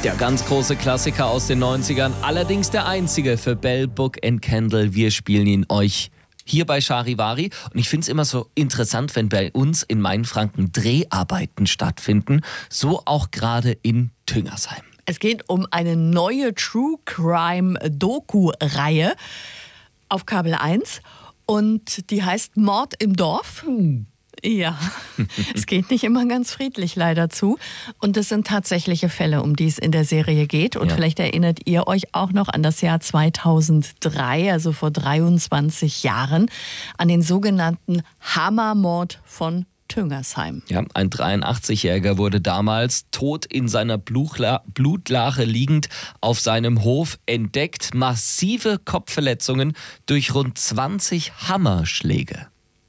Der ganz große Klassiker aus den 90ern, allerdings der einzige für Bell, Book & Candle. Wir spielen ihn euch hier bei Charivari. Und ich finde es immer so interessant, wenn bei uns in Mainfranken Dreharbeiten stattfinden, so auch gerade in Tüngersheim. Es geht um eine neue True Crime Doku-Reihe auf Kabel 1 und die heißt Mord im Dorf. Ja, es geht nicht immer ganz friedlich leider zu. Und es sind tatsächliche Fälle, um die es in der Serie geht. Und vielleicht erinnert ihr euch auch noch an das Jahr 2003, also vor 23 Jahren, an den sogenannten Hammermord von Tüngersheim. Ja, ein 83-Jähriger wurde damals tot in seiner Blutlache liegend auf seinem Hof entdeckt. Massive Kopfverletzungen durch rund 20 Hammerschläge.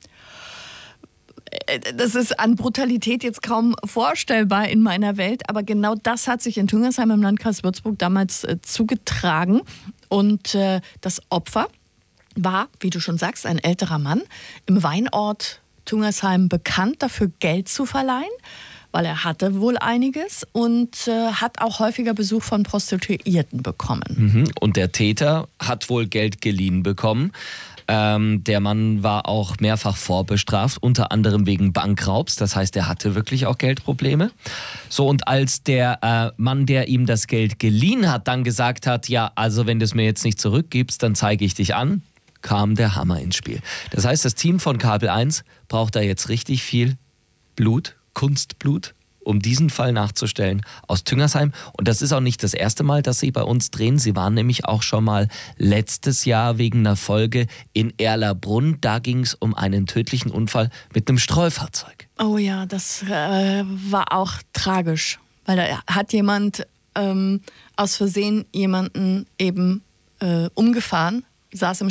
Das ist an Brutalität jetzt kaum vorstellbar in meiner Welt, aber genau das hat sich in Tüngersheim im Landkreis Würzburg damals zugetragen. Und das Opfer war, wie du schon sagst, ein älterer Mann, im Weinort Tüngersheim bekannt dafür, Geld zu verleihen, weil er hatte wohl einiges und hat auch häufiger Besuch von Prostituierten bekommen. Und der Täter hat wohl Geld geliehen bekommen. Der Mann war auch mehrfach vorbestraft, unter anderem wegen Bankraubs. Das heißt, er hatte wirklich auch Geldprobleme. So, und als der Mann, der ihm das Geld geliehen hat, dann gesagt hat, ja, also wenn du es mir jetzt nicht zurückgibst, dann zeige ich dich an, kam der Hammer ins Spiel. Das heißt, das Team von Kabel 1 braucht da jetzt richtig viel Blut, Kunstblut, um diesen Fall nachzustellen aus Tüngersheim. Und das ist auch nicht das erste Mal, dass sie bei uns drehen. Sie waren nämlich auch schon mal letztes Jahr wegen einer Folge in Erlabrunn. Da ging es um einen tödlichen Unfall mit einem Streufahrzeug. Oh ja, das war auch tragisch, weil da hat jemand aus Versehen jemanden eben umgefahren, saß im